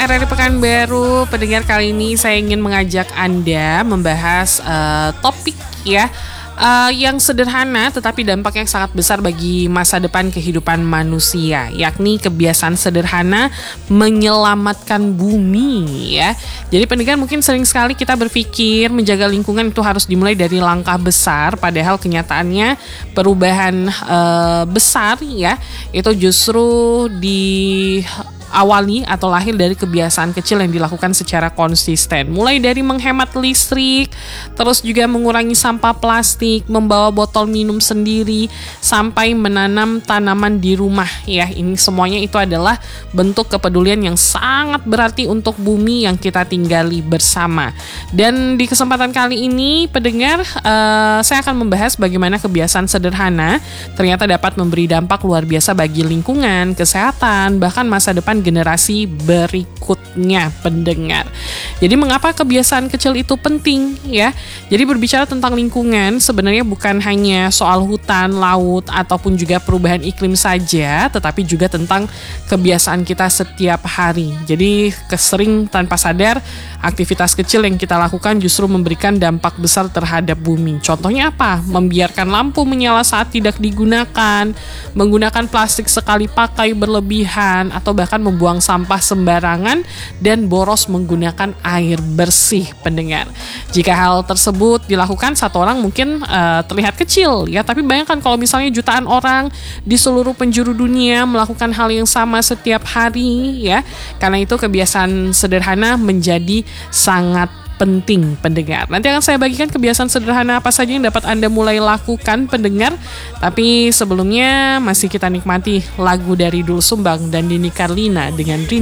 RRI Pekanbaru. Pendengar, kali ini saya ingin mengajak Anda membahas topik yang sederhana tetapi dampaknya sangat besar bagi masa depan kehidupan manusia, yakni kebiasaan sederhana menyelamatkan bumi ya. Jadi pendengar, mungkin sering sekali kita berpikir menjaga lingkungan itu harus dimulai dari langkah besar, padahal kenyataannya perubahan besar ya itu justru awali atau lahir dari kebiasaan kecil yang dilakukan secara konsisten. Mulai dari menghemat listrik, terus juga mengurangi sampah plastik, membawa botol minum sendiri, sampai menanam tanaman di rumah ya. Ini semuanya itu adalah bentuk kepedulian yang sangat berarti untuk bumi yang kita tinggali bersama. Dan di kesempatan kali ini, pendengar, saya akan membahas bagaimana kebiasaan sederhana ternyata dapat memberi dampak luar biasa bagi lingkungan, kesehatan, bahkan masa depan generasi berikutnya, pendengar. Jadi mengapa kebiasaan kecil itu penting ya? Jadi berbicara tentang lingkungan sebenarnya bukan hanya soal hutan, laut, ataupun juga perubahan iklim saja, tetapi juga tentang kebiasaan kita setiap hari. Jadi sering tanpa sadar aktivitas kecil yang kita lakukan justru memberikan dampak besar terhadap bumi. Contohnya apa? Membiarkan lampu menyala saat tidak digunakan, menggunakan plastik sekali pakai berlebihan, atau bahkan membuang sampah sembarangan dan boros menggunakan air bersih, pendengar. Jika hal tersebut dilakukan satu orang mungkin terlihat kecil ya, tapi bayangkan kalau misalnya jutaan orang di seluruh penjuru dunia melakukan hal yang sama setiap hari ya. Karena itu kebiasaan sederhana menjadi sangat penting, pendengar. Nanti akan saya bagikan kebiasaan sederhana apa saja yang dapat Anda mulai lakukan, pendengar. Tapi sebelumnya masih kita nikmati lagu dari Doel Sumbang dan Nini Carlina dengan Rindu.